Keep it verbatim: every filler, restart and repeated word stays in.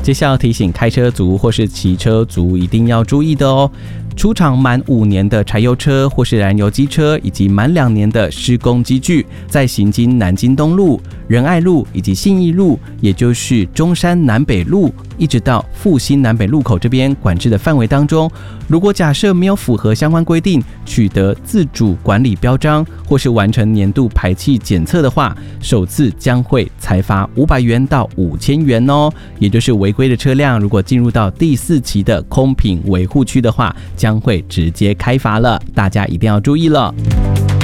接下来要提醒开车族或是骑车族一定要注意的哦。出厂满五年的柴油车或是燃油机车，以及满两年的施工机具，在行经南京东路、仁爱路以及信义路，也就是中山南北路，一直到复兴南北路口这边管制的范围当中，如果假设没有符合相关规定，取得自主管理标章或是完成年度排气检测的话，首次将会裁罚五百元到五千元哦。也就是违规的车辆，如果进入到第四期的空品维护区的话，将会直接开罚了，大家一定要注意了。